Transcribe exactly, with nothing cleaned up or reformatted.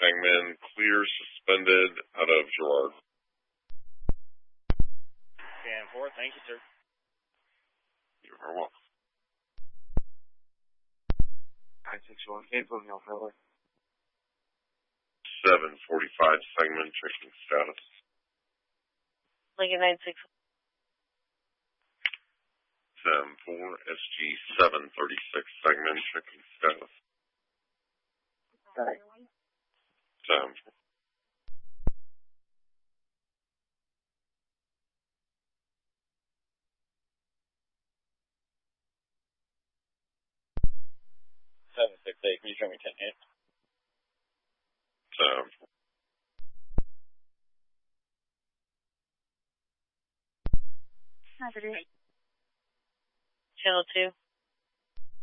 Hangman, clear, suspended, out of Girard. Scan four, thank you, sir. You're very welcome. nine six one, eight, put me on filler. seven forty-five segment, checking status. Lincoln nine six one. ten four, S G seven thirty-six segment, checking status. Right. ten four. seven six eight, can you show me ten eight? ten four. Channel two.